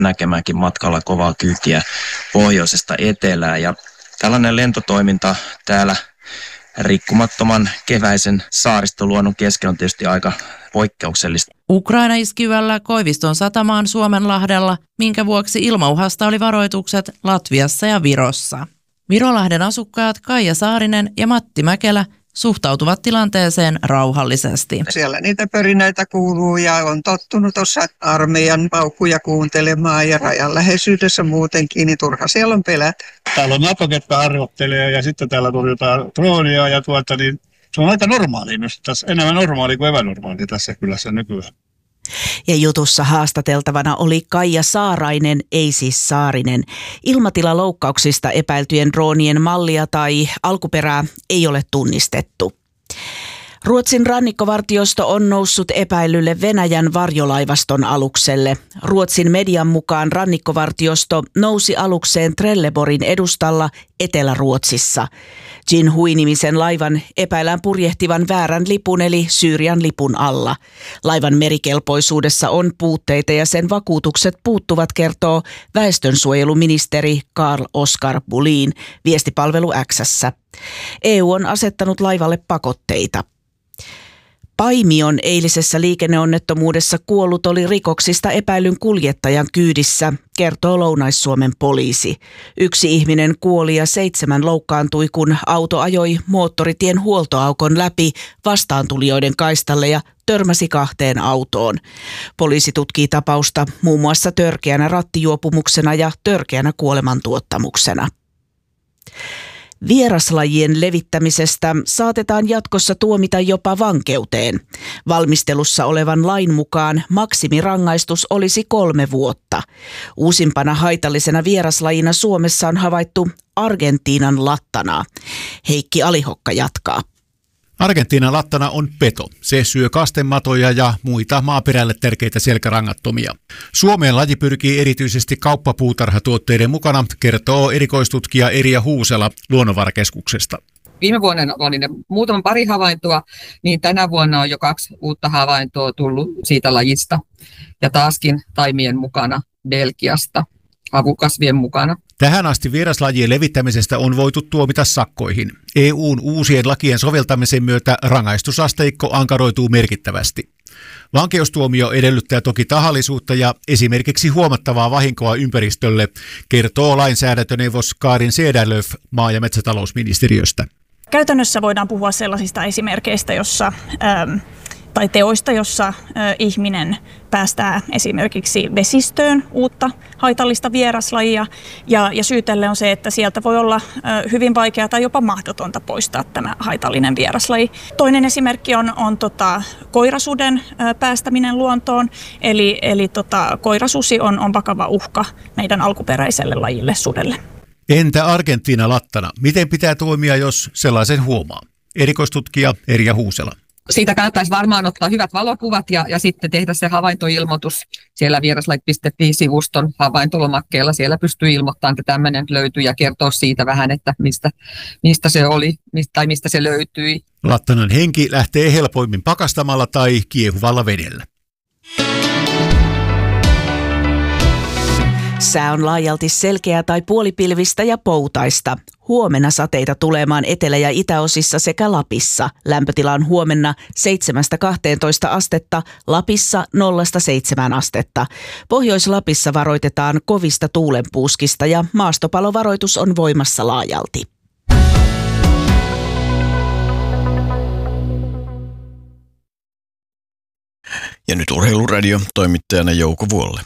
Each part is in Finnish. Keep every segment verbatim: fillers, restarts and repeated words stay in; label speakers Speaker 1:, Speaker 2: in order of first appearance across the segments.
Speaker 1: näkemäänkin matkalla kovaa kyytiä pohjoisesta etelään. Ja tällainen lentotoiminta täällä rikkumattoman keväisen saaristoluonnon keskellä on tietysti aika poikkeuksellista.
Speaker 2: Ukraina iski yöllä Koiviston satamaan Suomenlahdella, minkä vuoksi ilmauhasta oli varoitukset Latviassa ja Virossa. Virolahden asukkaat Kaija Saarinen ja Matti Mäkelä suhtautuvat tilanteeseen rauhallisesti.
Speaker 3: Siellä niitä pörinöitä kuuluu ja on tottunut tuossa armeijan paukkuja kuuntelemaan ja rajan läheisyydessä muutenkin, niin turha siellä on pelätä.
Speaker 4: Täällä on NATO, ketkä harjoittelee ja sitten täällä torjutaan droonia ja tuota, niin se on aika normaali myös tässä, enemmän normaali kuin epänormaali tässä kylässä nykyään.
Speaker 5: Ja jutussa haastateltavana oli Kaija Saarainen, ei siis Saarinen. Ilmatilaloukkauksista epäiltyjen droonien mallia tai alkuperää ei ole tunnistettu. Ruotsin rannikkovartiosto on noussut epäilylle Venäjän varjolaivaston alukselle. Ruotsin median mukaan rannikkovartiosto nousi alukseen Trelleborgin edustalla Etelä-Ruotsissa. Jin Hui-nimisen laivan epäillään purjehtivan väärän lipun eli Syyrian lipun alla. Laivan merikelpoisuudessa on puutteita ja sen vakuutukset puuttuvat, kertoo väestönsuojeluministeri Carl Oskar Bulin viestipalvelu X:ssä. E U on asettanut laivalle pakotteita. Paimion eilisessä liikenneonnettomuudessa kuollut oli rikoksista epäilyn kuljettajan kyydissä, kertoo Lounais-Suomen poliisi. Yksi ihminen kuoli ja seitsemän loukkaantui, kun auto ajoi moottoritien huoltoaukon läpi vastaantulijoiden kaistalle ja törmäsi kahteen autoon. Poliisi tutkii tapausta muun muassa törkeänä rattijuopumuksena ja törkeänä kuolemantuottamuksena. Vieraslajien levittämisestä saatetaan jatkossa tuomita jopa vankeuteen. Valmistelussa olevan lain mukaan maksimirangaistus olisi kolme vuotta. Uusimpana haitallisena vieraslajina Suomessa on havaittu Argentiinan lattanaa. Heikki Alihokka jatkaa.
Speaker 6: Argentiinan lattana on peto. Se syö kastematoja ja muita maaperälle tärkeitä selkärangattomia. Suomeen laji pyrkii erityisesti kauppapuutarhatuotteiden mukana, kertoo erikoistutkija Erja Huusela Luonnonvarakeskuksesta.
Speaker 7: Viime vuonna oli ne muutaman pari havaintoa, niin tänä vuonna on jo kaksi uutta havaintoa tullut siitä lajista. Ja taaskin taimien mukana Belgiasta, avukasvien mukana.
Speaker 6: Tähän asti vieraslajien levittämisestä on voitu tuomita sakkoihin. E U:n uusien lakien soveltamisen myötä rangaistusasteikko ankaroituu merkittävästi. Vankeustuomio edellyttää toki tahallisuutta ja esimerkiksi huomattavaa vahinkoa ympäristölle, kertoo lainsäädäntöneuvos Karin Cederlöf maa- ja metsätalousministeriöstä.
Speaker 8: Käytännössä voidaan puhua sellaisista esimerkkeistä, jossa ähm, tai teoista, jossa ö, ihminen päästää esimerkiksi vesistöön uutta haitallista vieraslajia. Ja, ja syy tälle on se, että sieltä voi olla ö, hyvin vaikeaa tai jopa mahdotonta poistaa tämä haitallinen vieraslaji. Toinen esimerkki on, on tota, koirasuden ö, päästäminen luontoon. Eli, eli tota, koirasusi on, on vakava uhka meidän alkuperäiselle lajille, sudelle.
Speaker 6: Entä Argentiina lattana? Miten pitää toimia, jos sellaisen huomaa? Erikoistutkija Erja Huusela.
Speaker 7: Siitä kannattaisi varmaan ottaa hyvät valokuvat ja, ja sitten tehdä se havaintoilmoitus siellä vieraslajit piste fi-sivuston havaintolomakkeella. Siellä pystyy ilmoittamaan, että tämmöinen löytyy ja kertoa siitä vähän, että mistä, mistä se oli mistä, tai mistä se löytyi.
Speaker 6: Lattanan henki lähtee helpoimmin pakastamalla tai kiehuvalla vedellä.
Speaker 5: Sää on laajalti selkeä tai puolipilvistä ja poutaista. Huomenna sateita tulemaan etelä- ja itäosissa sekä Lapissa. Lämpötila on huomenna seitsemästä kahteentoista astetta, Lapissa nollasta seitsemään astetta. Pohjois-Lapissa varoitetaan kovista tuulenpuuskista ja maastopalovaroitus on voimassa laajalti.
Speaker 9: Ja nyt Urheiluradio, toimittajana Jouko Vuolle.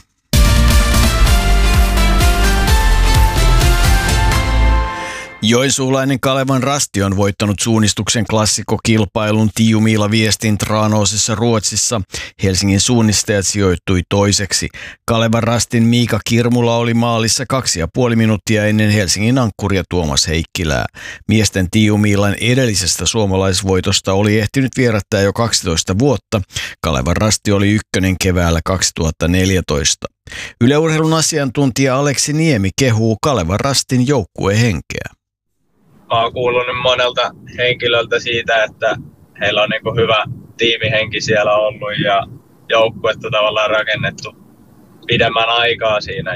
Speaker 9: Joensuulainen Kalevan Rasti on voittanut suunnistuksen klassikokilpailun Tiiumiila Viestin Tranåsessa Ruotsissa. Helsingin suunnistajat sijoittui toiseksi. Kalevan Rastin Miika Kirmula oli maalissa kaksi ja puoli minuuttia ennen Helsingin ankkuria Tuomas Heikkilää. Miesten Tiiumiilan edellisestä suomalaisvoitosta oli ehtinyt vierättää jo kaksitoista vuotta. Kalevan Rasti oli ykkönen keväällä kaksituhattaneljätoista. Yle Urheilun asiantuntija Aleksi Niemi kehuu Kalevan Rastin joukkuehenkeä.
Speaker 10: Olen kuullut nyt monelta henkilöltä siitä, että heillä on niin hyvä tiimihenki siellä ollut ja joukkuetta tavallaan rakennettu pidemmän aikaa siinä.